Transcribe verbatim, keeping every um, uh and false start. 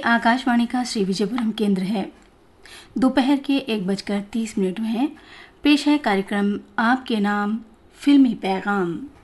आकाशवाणी का श्री विजयपुरम केंद्र है। दोपहर के एक बजकर तीस मिनट में पेश है कार्यक्रम आपके नाम फिल्मी पैगाम।